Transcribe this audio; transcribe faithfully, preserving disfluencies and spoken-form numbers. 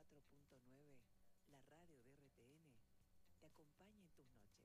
cuatro punto nueve, la radio de R T N, te acompaña en tus noches.